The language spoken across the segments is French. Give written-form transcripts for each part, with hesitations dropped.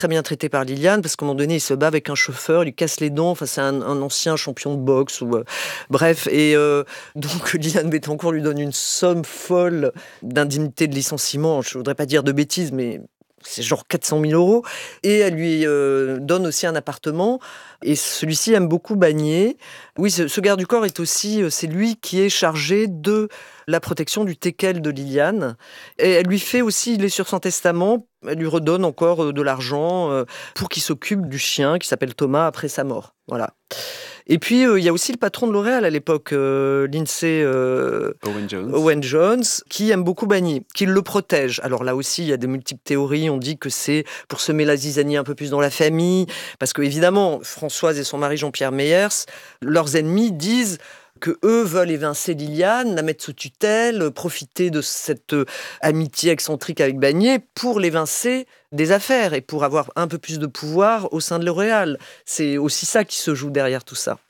très bien traité par Liliane, parce qu'à un moment donné, il se bat avec un chauffeur, il lui casse les dents, enfin, c'est un ancien champion de boxe, ou, bref, et donc Liliane Bettencourt lui donne une somme folle d'indemnité de licenciement, je voudrais pas dire de bêtises, mais c'est genre 400 000 €, et elle lui donne aussi un appartement, et celui-ci aime beaucoup Bagné. Oui, ce garde du corps est aussi, c'est lui qui est chargé de la protection du teckel de Liliane, et elle lui fait aussi, il est sur son testament, elle lui redonne encore de l'argent pour qu'il s'occupe du chien qui s'appelle Thomas après sa mort. Voilà. Et puis, il y a aussi le patron de L'Oréal à l'époque, Lindsay Owen Jones, qui aime beaucoup Bagné, qui le protège. Alors là aussi, il y a des multiples théories. On dit que c'est pour semer la zizanie un peu plus dans la famille, parce que évidemment, Françoise et son mari Jean-Pierre Meyers, leurs ennemis disent que eux veulent évincer Liliane, la mettre sous tutelle, profiter de cette amitié excentrique avec Bagné pour l'évincer des affaires et pour avoir un peu plus de pouvoir au sein de L'Oréal. C'est aussi ça qui se joue derrière tout ça.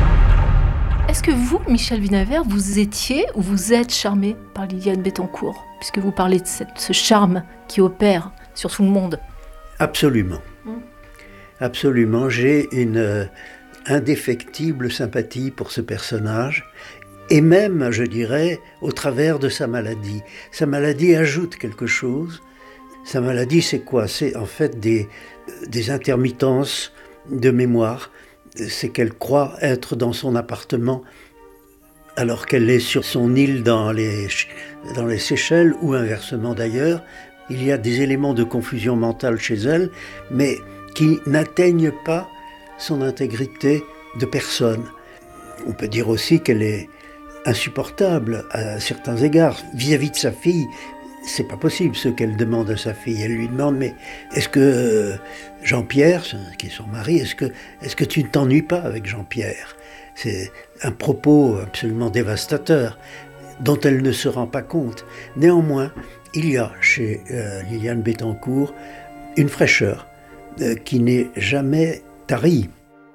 Est-ce que vous, Michel Vinaver, vous étiez ou vous êtes charmé par Liliane Bettencourt, puisque vous parlez de ce charme qui opère sur tout le monde? Absolument. Absolument. J'ai une indéfectible sympathie pour ce personnage, et même, je dirais, au travers de sa maladie. Sa maladie ajoute quelque chose. Sa maladie, c'est quoi? C'est en fait des intermittences de mémoire. C'est qu'elle croit être dans son appartement alors qu'elle est sur son île dans les Seychelles, ou inversement d'ailleurs. Il y a des éléments de confusion mentale chez elle, mais qui n'atteignent pas son intégrité de personne. On peut dire aussi qu'elle est insupportable à certains égards. Vis-à-vis de sa fille, c'est pas possible ce qu'elle demande à sa fille. Elle lui demande, mais est-ce que Jean-Pierre, qui est son mari, est-ce que tu ne t'ennuies pas avec Jean-Pierre? C'est un propos absolument dévastateur dont elle ne se rend pas compte. Néanmoins, il y a chez Liliane Bettencourt une fraîcheur qui n'est jamais tarie.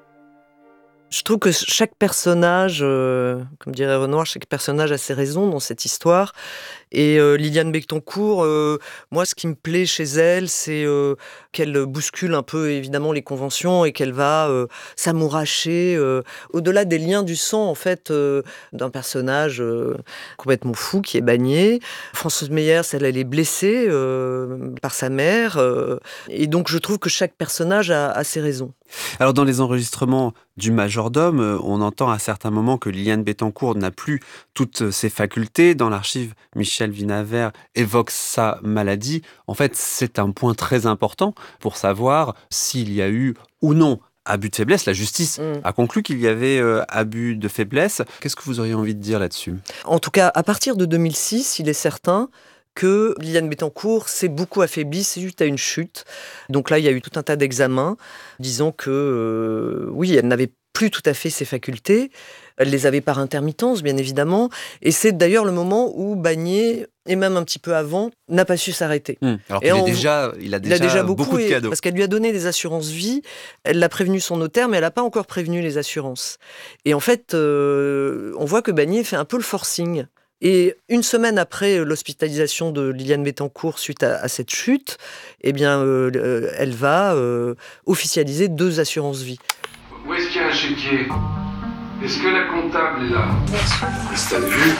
Je trouve que chaque personnage, comme dirait Renoir, chaque personnage a ses raisons dans cette histoire. Et Liliane Bettencourt, moi, ce qui me plaît chez elle, c'est qu'elle bouscule un peu, évidemment, les conventions et qu'elle va s'amouracher au-delà des liens du sang, en fait, d'un personnage complètement fou qui est Bagné. Françoise Meyers, elle est blessée par sa mère. Et donc, je trouve que chaque personnage a ses raisons. Alors, dans les enregistrements du majordome, on entend à certains moments que Liliane Bettencourt n'a plus toutes ses facultés. Dans l'archive, Michel Vinaver évoque sa maladie. En fait, c'est un point très important pour savoir s'il y a eu ou non abus de faiblesse. La justice a conclu qu'il y avait abus de faiblesse. Qu'est-ce que vous auriez envie de dire là-dessus? En tout cas, à partir de 2006, il est certain que Liliane Bettencourt s'est beaucoup affaiblie suite à une chute. Donc là, il y a eu tout un tas d'examens disant que, oui, elle n'avait plus tout à fait ses facultés. Elle les avait par intermittence, bien évidemment. Et c'est d'ailleurs le moment où Bagné, et même un petit peu avant, n'a pas su s'arrêter. Alors qu'il a déjà beaucoup de cadeaux. Parce qu'elle lui a donné des assurances vie, elle l'a prévenu son notaire, mais elle n'a pas encore prévenu les assurances. Et en fait, on voit que Bagné fait un peu le forcing. Et une semaine après l'hospitalisation de Liliane Bettencourt suite à cette chute, eh bien, elle va officialiser 2 assurances vie. Où est-ce qu'il y a un chéquier? Est-ce que la comptable est là? Est-ce que t'as vu?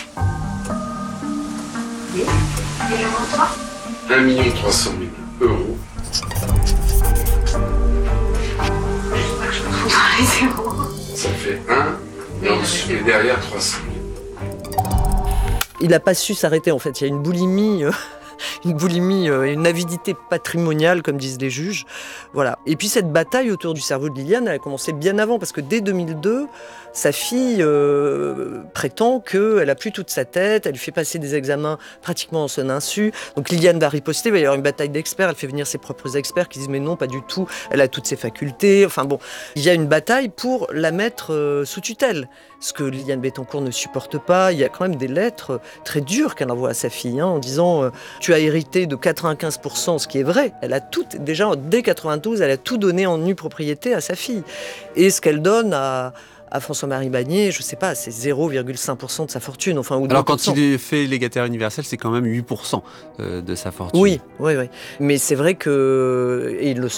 Oui. Et le montant? 1 300 000 €. Je crois que je me trouve dans les zéros. Ça fait 1, et ensuite, et derrière 300 000. Il n'a pas su s'arrêter, en fait. Il y a une boulimie et une avidité patrimoniale, comme disent les juges. Voilà. Et puis cette bataille autour du cerveau de Liliane, elle a commencé bien avant, parce que dès 2002, sa fille prétend qu'elle n'a plus toute sa tête, elle lui fait passer des examens pratiquement en son insu. Donc Liliane va riposter, il va y avoir une bataille d'experts, elle fait venir ses propres experts qui disent mais non, pas du tout, elle a toutes ses facultés. Enfin bon, il y a une bataille pour la mettre sous tutelle. Ce que Liliane Bettencourt ne supporte pas, il y a quand même des lettres très dures qu'elle envoie à sa fille, en disant tu as hérité de 95%, ce qui est vrai. Elle a tout, déjà dès 92, elle a tout donné en nue propriété à sa fille. Et ce qu'elle donne à À François-Marie Bagné, je sais pas, c'est 0,5% de sa fortune. Enfin, ou 2%. Alors quand il est fait légataire universel, c'est quand même 8% de sa fortune. Oui. Mais c'est vrai que, et il le